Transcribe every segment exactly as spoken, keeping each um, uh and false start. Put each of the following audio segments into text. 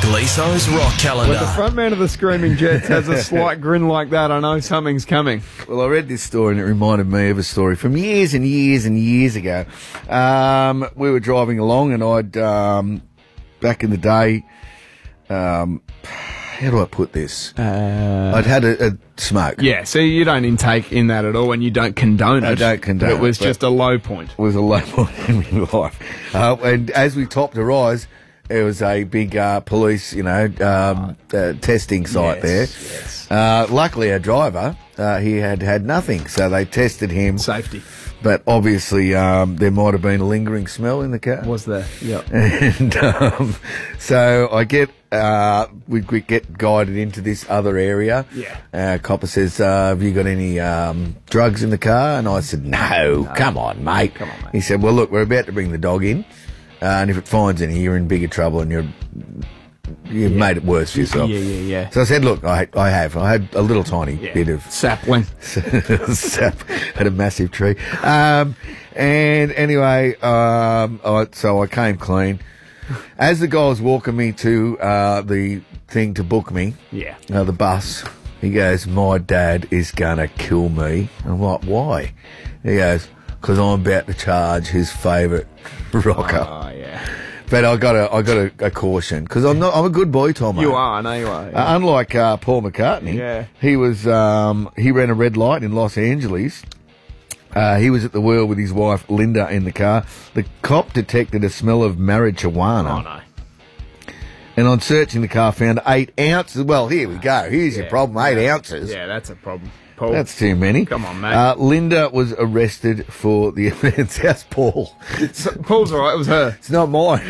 Gleeso's Rock Calendar. When the front man of the Screaming Jets has a slight grin like that, I know something's coming. Well, I read this story and it reminded me of a story from years and years and years ago. Um, we were driving along and I'd, um, back in the day, um, how do I put this? Uh, I'd had a, a smoke. Yeah, so you don't intake in that at all and you don't condone it. I don't condone it. It was just a low point. It was a low point in my life. Uh, and as we topped a rise, there was a big uh, police, you know, um, uh, testing site Yes, there. yes. Uh, luckily, our driver, uh, he had had nothing, so they tested him. Safety. But obviously, um, there might have been a lingering smell in the car. Was there? Yeah. And um, so I get, uh, we, we get guided into this other area. Yeah. Uh, copper says, uh, have you got any um, drugs in the car? And I said, no, no. Come on, mate. Come on, mate. He said, well, look, we're about to bring the dog in. Uh, and if it finds any, you're in bigger trouble and you're, you've Yeah. made it worse for yourself. Yeah, yeah, yeah. So I said, look, I, I have. I had a little tiny Yeah. bit of sapling. sap at a massive tree. Um, and anyway, um, I, so I came clean. As the guy was walking me to uh, the thing to book me, Yeah. uh, the bus, he goes, my dad is going to kill me. I'm like, why? He goes, because I'm about to charge his favourite rocker. Oh, yeah. But I got a, I got a, a caution because I'm not, I'm a good boy, Tom. You are, I know you are. Yeah. Uh, unlike uh, Paul McCartney, Yeah. he was um, he ran a red light in Los Angeles. Uh, he was at the wheel with his wife Linda in the car. The cop detected a smell of marijuana. Oh, no. And on searching the car, found eight ounces. Well, here we go. Here's your Yeah. problem: eight ounces. Yeah, that's a problem. Paul. That's too many. Come on, mate. Uh, Linda was arrested for the offence. How's Paul? So, Paul's all right. It was her. It's not mine.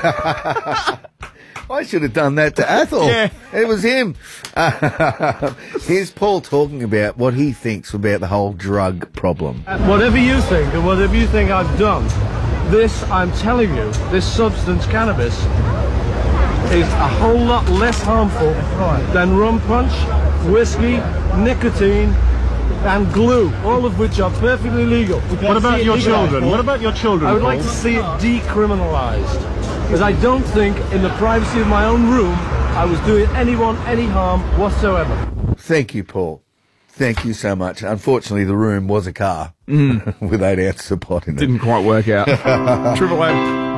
I should have done that to Athol. Yeah. It was him. Uh, here's Paul talking about what he thinks about the whole drug problem. Whatever you think and whatever you think I've done, this, I'm telling you, this substance, cannabis, is a whole lot less harmful than rum punch, whiskey, nicotine, and glue, all of which are perfectly legal. What about your children? What about your children, I would like Paul? to see it decriminalised, because I don't think, in the privacy of my own room, I was doing anyone any harm whatsoever. Thank you, Paul. Thank you so much. Unfortunately, the room was a car with eight ounces of pot in it. Didn't quite work out. Triple M.